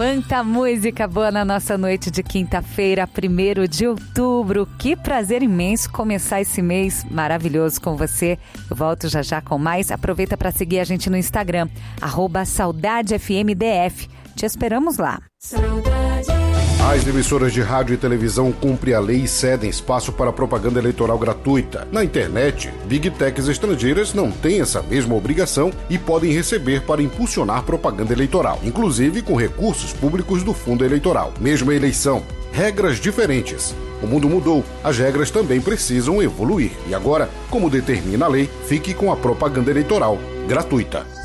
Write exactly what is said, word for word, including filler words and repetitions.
Quanta música boa na nossa noite de quinta-feira, primeiro de outubro. Que prazer imenso começar esse mês maravilhoso com você. Eu volto já já com mais. Aproveita para seguir a gente no Instagram, arroba Saudade F M D F. Te esperamos lá. As emissoras de rádio e televisão cumprem a lei e cedem espaço para propaganda eleitoral gratuita. Na internet, Big Techs estrangeiras não têm essa mesma obrigação e podem receber para impulsionar propaganda eleitoral, inclusive com recursos públicos do fundo eleitoral. Mesma eleição, regras diferentes. O mundo mudou, as regras também precisam evoluir. E agora, como determina a lei, fique com a propaganda eleitoral gratuita.